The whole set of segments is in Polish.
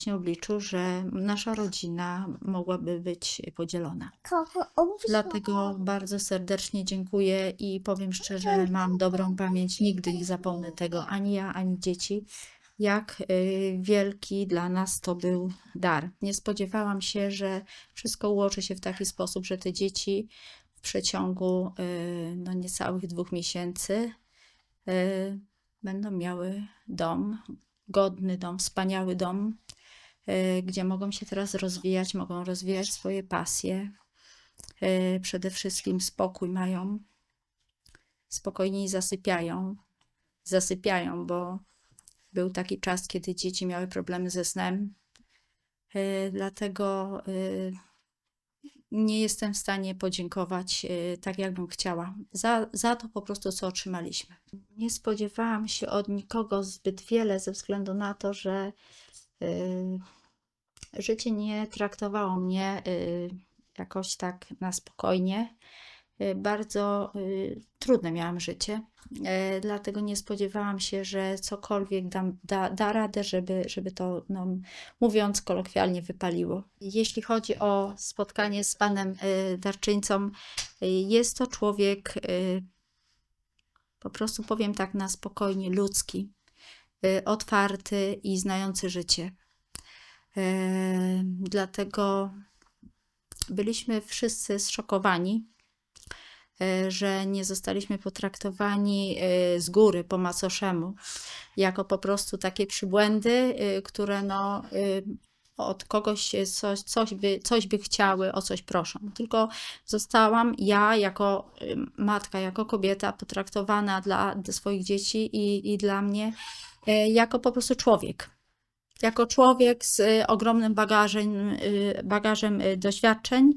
w obliczu, że nasza rodzina mogłaby być podzielona. Dlatego bardzo serdecznie dziękuję i powiem szczerze, mam dobrą pamięć, nigdy nie zapomnę tego, ani ja, ani dzieci, jak wielki dla nas to był dar. Nie spodziewałam się, że wszystko ułoży się w taki sposób, że te dzieci w przeciągu no, niecałych 2 miesięcy będą miały dom, godny dom, wspaniały dom, gdzie mogą się teraz rozwijać, mogą rozwijać swoje pasje. Przede wszystkim spokój mają, spokojniej zasypiają, bo był taki czas, kiedy dzieci miały problemy ze snem. Dlatego nie jestem w stanie podziękować tak, jakbym chciała, za to po prostu, co otrzymaliśmy. Nie spodziewałam się od nikogo zbyt wiele ze względu na to, że życie nie traktowało mnie jakoś tak na spokojnie. Bardzo trudne miałam życie, dlatego nie spodziewałam się, że cokolwiek da radę, żeby to, no, mówiąc kolokwialnie, wypaliło. Jeśli chodzi o spotkanie z panem darczyńcą, jest to człowiek, po prostu powiem tak na spokojnie, ludzki, otwarty i znający życie. Dlatego byliśmy wszyscy zszokowani, że nie zostaliśmy potraktowani z góry po macoszemu, jako po prostu takie przybłędy, które no, od kogoś coś by chciały, o coś proszą. Tylko zostałam ja jako matka, jako kobieta potraktowana dla swoich dzieci i dla mnie jako po prostu człowiek. Jako człowiek z ogromnym bagażem doświadczeń.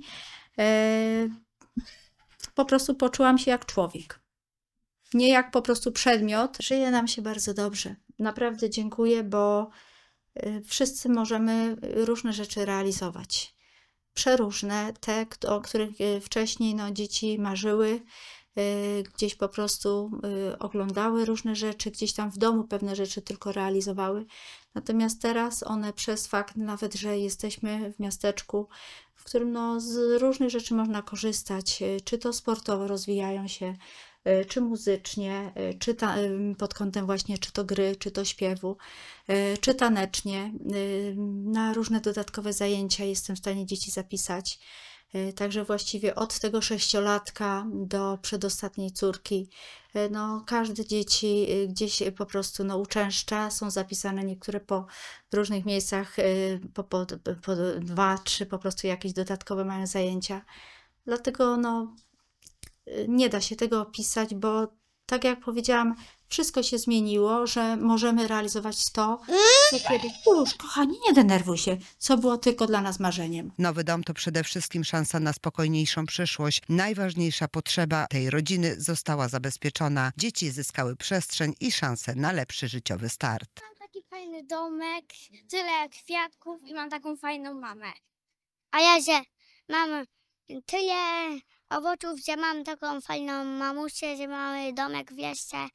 Po prostu poczułam się jak człowiek. Nie jak po prostu przedmiot. Żyje nam się bardzo dobrze. Naprawdę dziękuję, bo wszyscy możemy różne rzeczy realizować. Przeróżne, te, o których wcześniej no, dzieci marzyły, gdzieś po prostu oglądały różne rzeczy, gdzieś tam w domu pewne rzeczy tylko realizowały. Natomiast teraz one przez fakt nawet, że jesteśmy w miasteczku, w którym no, z różnych rzeczy można korzystać, czy to sportowo rozwijają się, czy muzycznie, czy pod kątem właśnie czy to gry, czy to śpiewu, czy tanecznie. Na różne dodatkowe zajęcia jestem w stanie dzieci zapisać. Także właściwie od tego 6-latka do przedostatniej córki, no każde dzieci gdzieś po prostu no, uczęszcza, są zapisane niektóre w różnych miejscach po 2-3 po prostu jakieś dodatkowe mają zajęcia. Dlatego no, nie da się tego opisać, bo tak jak powiedziałam, wszystko się zmieniło, że możemy realizować to, co kiedyś, już kochani, nie denerwuj się, co było tylko dla nas marzeniem. Nowy dom to przede wszystkim szansa na spokojniejszą przyszłość. Najważniejsza potrzeba tej rodziny została zabezpieczona. Dzieci zyskały przestrzeń i szansę na lepszy życiowy start. Mam taki fajny domek, tyle kwiatków i mam taką fajną mamę. A ja, że mam tyle owoców, że mam taką fajną mamusię, że mamy domek w wieście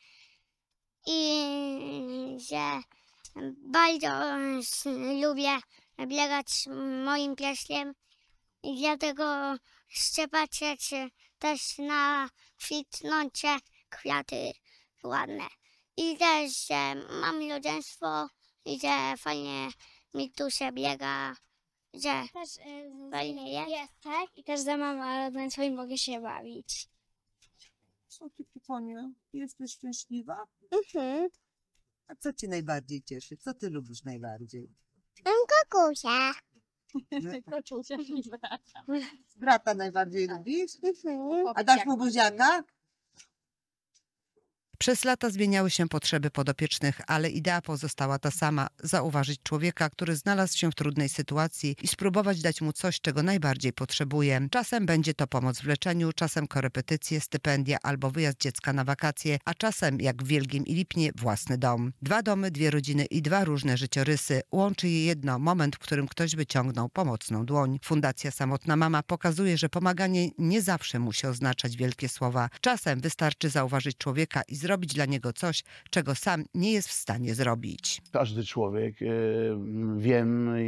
i że bardzo lubię biegać moim pieśniem i dlatego chcę patrzeć też na kwitnące kwiaty ładne. I też, że mam rodzeństwo i że fajnie mi tu się biega, że też fajnie jest. Tak, i też, że mam rodzeństwo i mogę się bawić. Co ty, Tyfonie? Jesteś szczęśliwa? Mhm. A co cię najbardziej cieszy? Co ty lubisz najbardziej? Mam kokusia. Brata najbardziej lubisz? Mhm. A dasz mu buziaka? Przez lata zmieniały się potrzeby podopiecznych, ale idea pozostała ta sama. Zauważyć człowieka, który znalazł się w trudnej sytuacji i spróbować dać mu coś, czego najbardziej potrzebuje. Czasem będzie to pomoc w leczeniu, czasem korepetycje, stypendia albo wyjazd dziecka na wakacje, a czasem, jak w Wielgiem i Lipnie, własny dom. 2 domy, 2 rodziny i 2 różne życiorysy. Łączy je jedno, moment, w którym ktoś wyciągnął pomocną dłoń. Fundacja Samotna Mama pokazuje, że pomaganie nie zawsze musi oznaczać wielkie słowa. Czasem wystarczy zauważyć człowieka i zrobić dla niego coś, czego sam nie jest w stanie zrobić. Każdy człowiek, wiem,